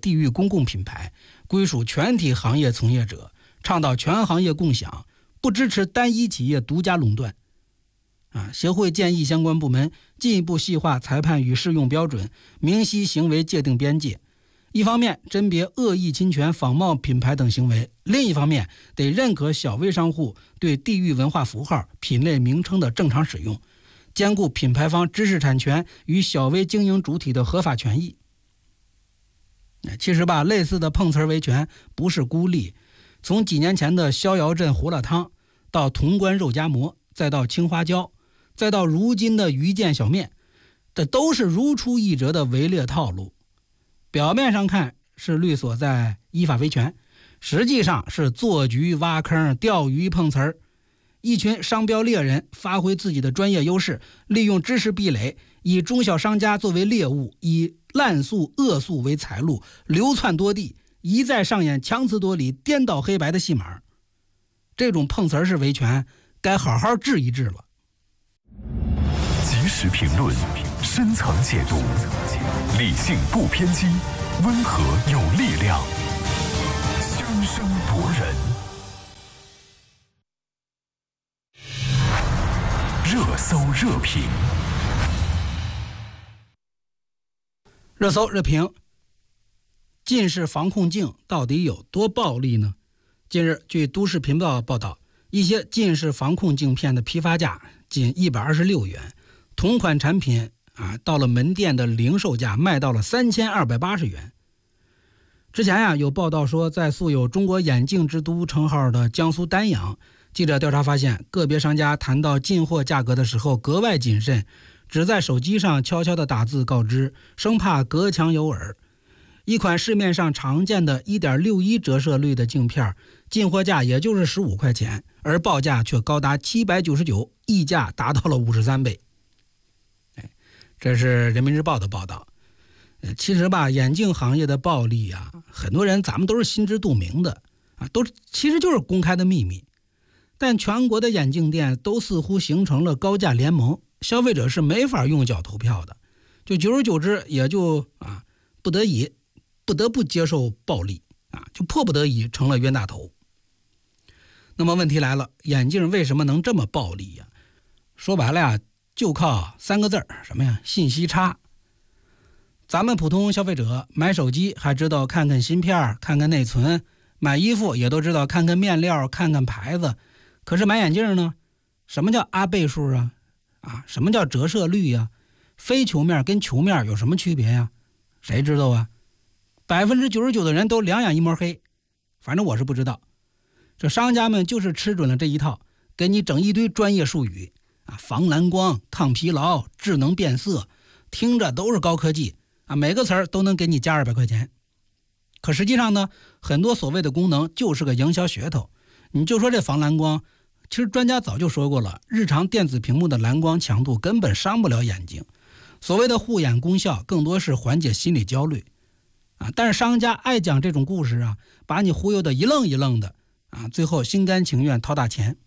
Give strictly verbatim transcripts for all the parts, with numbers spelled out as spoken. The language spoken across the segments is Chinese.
地域公共品牌，归属全体行业从业者，倡导全行业共享，不支持单一企业独家垄断。啊，协会建议相关部门进一步细化裁判与适用标准，明晰行为界定边界。一方面甄别恶意侵权、仿冒品牌等行为，另一方面得认可小微商户对地域文化符号、品类名称的正常使用，兼顾品牌方知识产权与小微经营主体的合法权益。其实吧，类似的碰瓷维权不是孤立，从几年前的逍遥镇胡辣汤，到潼关肉夹馍，再到青花椒，再到如今的鱼腱小面，这都是如出一辙的围猎套路。表面上看是律所在依法维权，实际上是做局挖坑、钓鱼碰瓷儿。一群商标猎人发挥自己的专业优势，利用知识壁垒，以中小商家作为猎物，以滥诉恶诉为财路，流窜多地，一再上演强词夺理、颠倒黑白的戏码。这种碰瓷儿式维权该好好治一治了。 及时评论，深层解读，理性不偏激，温和有力量，炯炯夺人。热搜热评， 热搜热评。近视防控镜到底有多暴利呢？近日，据都市频道报道，一些近视防控镜片的批发价仅一百二十六元，同款产品啊，到了门店的零售价卖到了三千二百八十元。之前呀、啊，有报道说，在素有中国眼镜之都称号的江苏丹阳，记者调查发现，个别商家谈到进货价格的时候格外谨慎，只在手机上悄悄地打字告知，生怕隔墙有耳。一款市面上常见的 一点六一 折射率的镜片，进货价也就是十五块钱，而报价却高达七百九十九，溢价达到了五十三倍。哎，这是人民日报的报道。其实吧，眼镜行业的暴利啊，很多人咱们都是心知肚明的啊，都其实就是公开的秘密。但全国的眼镜店都似乎形成了高价联盟，消费者是没法用脚投票的，就久而久之也就啊不得已不得不接受暴利啊，就迫不得已成了冤大头。那么问题来了，眼镜为什么能这么暴利呀？说白了呀，就靠三个字儿，什么呀？信息差。咱们普通消费者买手机还知道看看芯片、看看内存，买衣服也都知道看看面料、看看牌子。可是买眼镜呢，什么叫阿倍数啊？啊，什么叫折射率呀？非球面跟球面有什么区别呀？谁知道啊？百分之九十九的人都两眼一抹黑，反正我是不知道。这商家们就是吃准了这一套，给你整一堆专业术语啊，防蓝光、抗疲劳、智能变色，听着都是高科技啊，每个词儿都能给你加二百块钱。可实际上呢，很多所谓的功能就是个营销噱头。你就说这防蓝光，其实专家早就说过了，日常电子屏幕的蓝光强度根本伤不了眼睛。所谓的护眼功效，更多是缓解心理焦虑啊。但是商家爱讲这种故事啊，把你忽悠的一愣一愣的啊，最后心甘情愿掏大钱。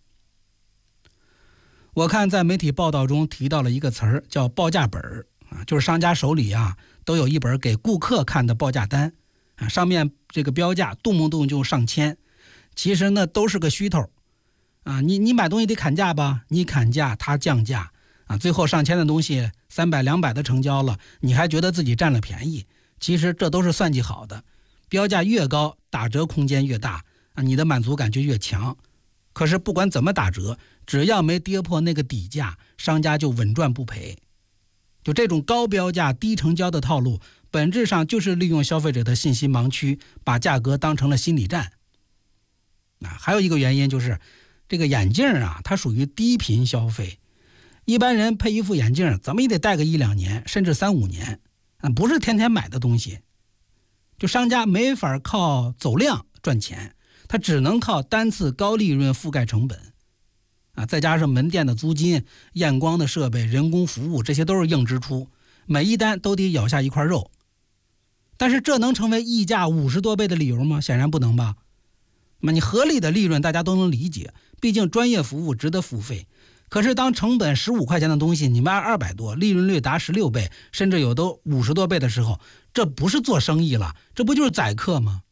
我看在媒体报道中提到了一个词儿，叫报价本啊，就是商家手里啊都有一本给顾客看的报价单啊，上面这个标价动不动就上千，其实呢都是个虚头啊。你你买东西得砍价吧，你砍价他降价啊，最后上千的东西三百两百的成交了，你还觉得自己占了便宜，其实这都是算计好的。标价越高，打折空间越大啊，你的满足感就越强。可是不管怎么打折，只要没跌破那个底价，商家就稳赚不赔。就这种高标价低成交的套路，本质上就是利用消费者的信息盲区，把价格当成了心理战。啊，还有一个原因就是这个眼镜啊，它属于低频消费，一般人配一副眼镜怎么也得戴个一两年甚至三五年啊，不是天天买的东西。就商家没法靠走量赚钱，他只能靠单次高利润覆盖成本啊，再加上门店的租金、验光的设备、人工服务，这些都是硬支出，每一单都得咬下一块肉。但是这能成为溢价五十多倍的理由吗？显然不能吧。那么你合理的利润大家都能理解，毕竟专业服务值得付费。 可是当成本十五块钱的东西你卖二百多，利润率达十六倍，甚至有都五十多倍的时候，这不是做生意了，这不就是宰客吗？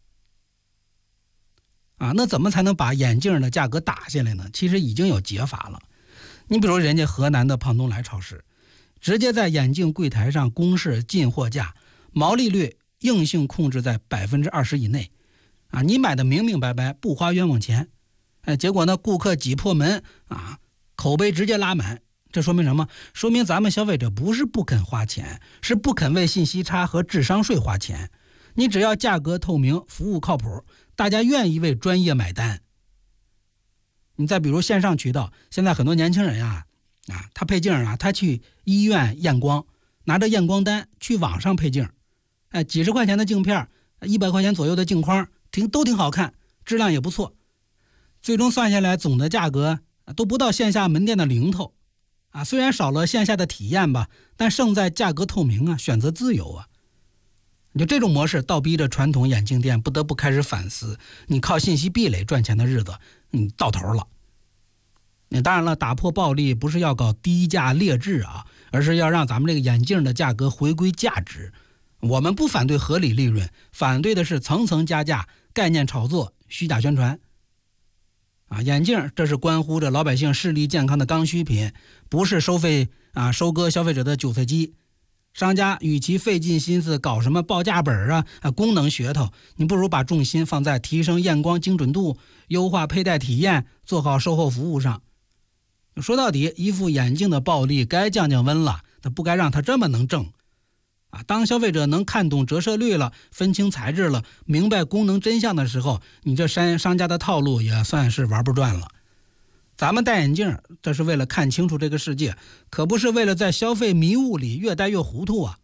啊，那怎么才能把眼镜的价格打下来呢？其实已经有解法了。你比如人家河南的胖东来超市，直接在眼镜柜台上公示进货价，毛利率硬性控制在百分之二十以内。啊，你买的明明白白，不花冤枉钱。哎，结果呢，顾客挤破门啊，口碑直接拉满。这说明什么？说明咱们消费者不是不肯花钱，是不肯为信息差和智商税花钱。你只要价格透明，服务靠谱，大家愿意为专业买单。你再比如线上渠道，现在很多年轻人啊，啊，他配镜啊，他去医院验光，拿着验光单去网上配镜，哎，几十块钱的镜片，一百块钱左右的镜框，挺都挺好看，质量也不错。最终算下来，总的价格都不到线下门店的零头，啊，虽然少了线下的体验吧，但胜在价格透明啊，选择自由啊。你就这种模式，倒逼着传统眼镜店不得不开始反思，你靠信息壁垒赚钱的日子，你到头了。那当然了，打破暴利不是要搞低价劣质啊，而是要让咱们这个眼镜的价格回归价值。我们不反对合理利润，反对的是层层加价、概念炒作、虚假宣传。啊，眼镜这是关乎着老百姓视力健康的刚需品，不是收费啊收割消费者的韭菜机。商家与其费尽心思搞什么报价本啊、啊功能噱头，你不如把重心放在提升验光精准度、优化佩戴体验、做好售后服务上。说到底，一副眼镜的暴利该降降温了，它不该让它这么能挣。啊，当消费者能看懂折射率了，分清材质了，明白功能真相的时候，你这商商家的套路也算是玩不转了。咱们戴眼镜，这是为了看清楚这个世界，可不是为了在消费迷雾里越戴越糊涂啊。